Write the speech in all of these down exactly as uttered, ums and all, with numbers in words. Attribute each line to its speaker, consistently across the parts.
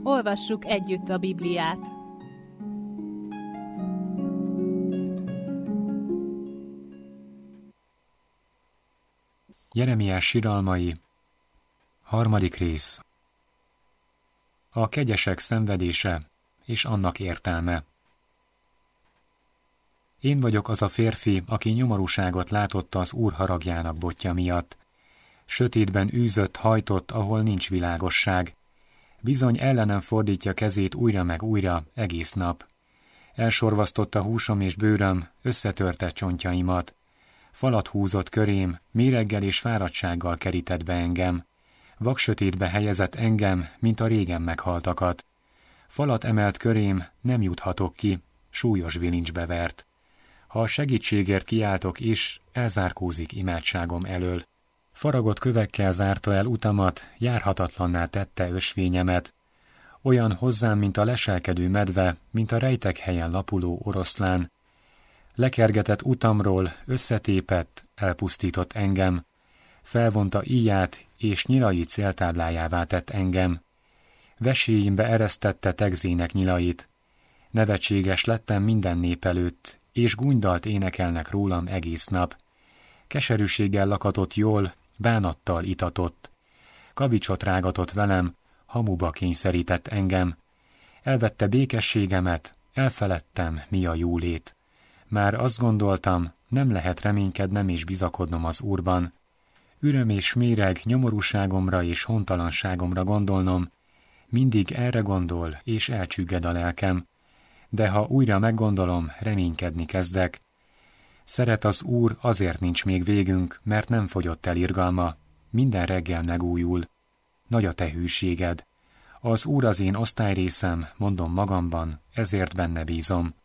Speaker 1: Olvassuk együtt a Bibliát.
Speaker 2: Jeremiás siralmai, harmadik rész. A kegyesek szenvedése és annak értelme. Én vagyok az a férfi, aki nyomorúságot látott az Úr haragjának botja miatt. Sötétben űzött, hajtott, ahol nincs világosság. Bizony ellenem fordítja kezét újra meg újra, egész nap. Elsorvasztotta húsom és bőröm, összetörte csontjaimat. Falat húzott körém, méreggel és fáradtsággal kerített be engem. Vaksötétbe helyezett engem, mint a régen meghaltakat. Falat emelt körém, nem juthatok ki, súlyos vilincsbe vert. Ha a segítségért kiáltok is, elzárkózik imádságom elől. Faragott kövekkel zárta el utamat, járhatatlanná tette ösvényemet. Olyan hozzám, mint a leselkedő medve, mint a rejtek helyen lapuló oroszlán. Lekergetett utamról, összetépett, elpusztított engem. Felvonta íját, és nyilai céltáblájává tett engem. Veséimbe eresztette tegzének nyilait. Nevetséges lettem minden nép előtt, és gúnydalt énekelnek rólam egész nap. Keserűséggel lakatott jól, bánattal itatott. Kavicsot rágatott velem, hamuba kényszerített engem. Elvette békességemet, elfeledtem, mi a jólét. Már azt gondoltam, nem lehet reménykednem és bizakodnom az Úrban. Üröm és méreg nyomorúságomra és hontalanságomra gondolnom, mindig erre gondol, és elcsügged a lelkem. De ha újra meggondolom, reménykedni kezdek. Szeret az Úr, azért nincs még végünk, mert nem fogyott el irgalma. Minden reggel megújul. Nagy a te hűséged. Az Úr az én osztályrészem, mondom magamban, ezért benne bízom.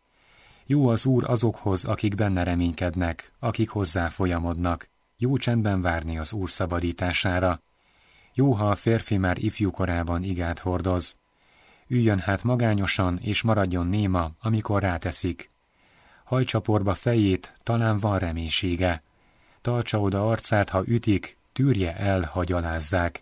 Speaker 2: Jó az Úr azokhoz, akik benne reménykednek, akik hozzá folyamodnak. Jó csendben várni az Úr szabadítására. Jó, ha a férfi már ifjú korában igát hordoz. Üljön hát magányosan, és maradjon néma, amikor ráteszik. Hajtsa porba fejét, talán van reménysége. Tartsa oda arcát, ha ütik, tűrje el, ha gyalázzák.